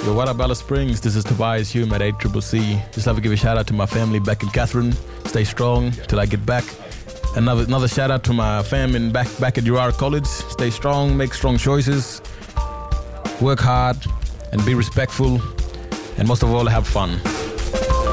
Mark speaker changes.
Speaker 1: Yo, what up, Alice Springs? This is Tobias Hume at 8CCC. Just love to give a shout out to my family back in Catherine. Stay strong till I get back. Another shout out to my fam back at UR College. Stay strong, make strong choices, work hard, and be respectful. And most of all, have fun.